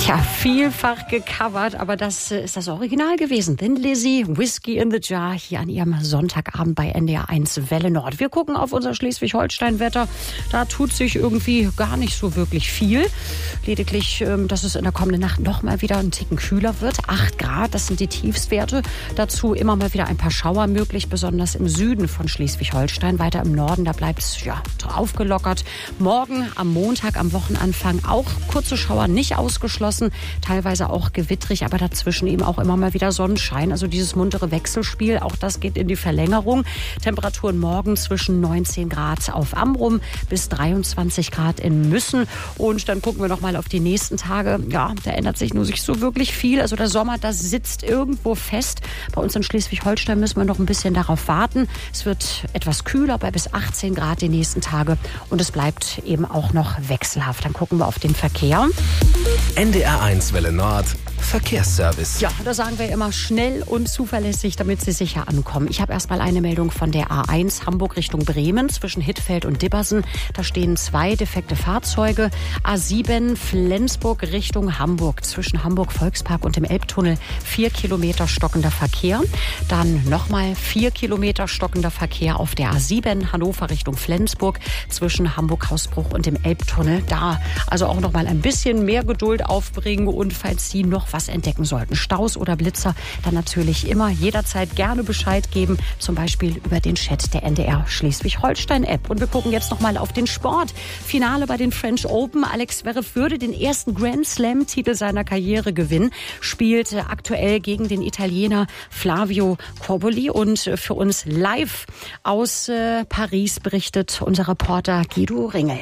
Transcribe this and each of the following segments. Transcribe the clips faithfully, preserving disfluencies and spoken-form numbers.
Tja, vielfach gecovert, aber das ist das Original gewesen. Thin Lizzy, Whiskey in the Jar, hier an ihrem Sonntagabend bei N D R eins Welle Nord. Wir gucken auf unser Schleswig-Holstein-Wetter. Da tut sich irgendwie gar nicht so wirklich viel. Lediglich, dass es in der kommenden Nacht noch mal wieder ein Ticken kühler wird. acht Grad, das sind die Tiefstwerte. Dazu immer mal wieder ein paar Schauer möglich, besonders im Süden von Schleswig-Holstein. Weiter im Norden, da bleibt es ja aufgelockert. Morgen am Montag, am Wochenanfang auch kurze Schauer nicht ausgeschlossen. Teilweise auch gewittrig, aber dazwischen eben auch immer mal wieder Sonnenschein. Also dieses muntere Wechselspiel, auch das geht in die Verlängerung. Temperaturen morgen zwischen neunzehn Grad auf Amrum bis dreiundzwanzig Grad in Müssen. Und dann gucken wir noch mal auf die nächsten Tage. Ja, da ändert sich nur nicht so wirklich viel. Also der Sommer, das sitzt irgendwo fest. Bei uns in Schleswig-Holstein müssen wir noch ein bisschen darauf warten. Es wird etwas kühler, bei bis achtzehn Grad die nächsten Tage. Und es bleibt eben auch noch wechselhaft. Dann gucken wir auf den Verkehr. N D R eins Welle Nord, Verkehrsservice. Ja, da sagen wir immer schnell und zuverlässig, damit Sie sicher ankommen. Ich habe erstmal eine Meldung von der A eins Hamburg Richtung Bremen zwischen Hittfeld und Dibbersen. Da stehen zwei defekte Fahrzeuge. A sieben Flensburg Richtung Hamburg zwischen Hamburg Volkspark und dem Elbtunnel vier Kilometer stockender Verkehr. Dann nochmal vier Kilometer stockender Verkehr auf der A sieben Hannover Richtung Flensburg zwischen Hamburg Hausbruch und dem Elbtunnel. Da also auch noch mal ein bisschen mehr Geduld aufbringen und falls Sie noch was entdecken sollten, Staus oder Blitzer, dann natürlich immer jederzeit gerne Bescheid geben, zum Beispiel über den Chat der N D R Schleswig-Holstein-App. Und wir gucken jetzt noch mal auf den Sport. Finale bei den French Open. Alex Zverev würde den ersten Grand Slam-Titel seiner Karriere gewinnen, spielt aktuell gegen den Italiener Flavio Cobolli. Und für uns live aus äh, Paris berichtet unser Reporter Guido Ringel.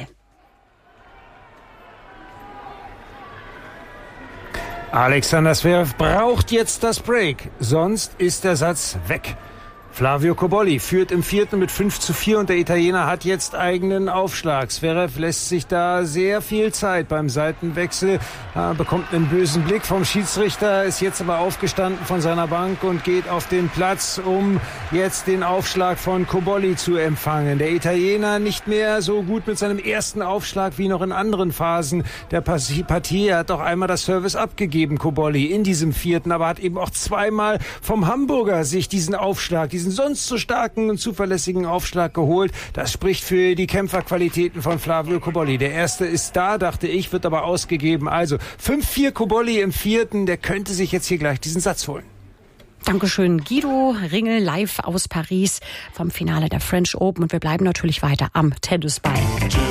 Alexander Zverev braucht jetzt das Break, sonst ist der Satz weg. Flavio Cobolli führt im vierten mit fünf zu vier und der Italiener hat jetzt eigenen Aufschlag. Zverev lässt sich da sehr viel Zeit beim Seitenwechsel, äh, bekommt einen bösen Blick vom Schiedsrichter, ist jetzt aber aufgestanden von seiner Bank und geht auf den Platz, um jetzt den Aufschlag von Cobolli zu empfangen. Der Italiener nicht mehr so gut mit seinem ersten Aufschlag wie noch in anderen Phasen der Partie. Er hat doch einmal das Service abgegeben, Cobolli, in diesem vierten, aber hat eben auch zweimal vom Hamburger sich diesen Aufschlag, diesen sonst so starken und zuverlässigen Aufschlag geholt. Das spricht für die Kämpferqualitäten von Flavio Cobolli. Der erste ist da, dachte ich, wird aber ausgegeben. Also fünf vier Cobolli im vierten, der könnte sich jetzt hier gleich diesen Satz holen. Dankeschön, Guido Ringel, live aus Paris vom Finale der French Open. Und wir bleiben natürlich weiter am Tennisball.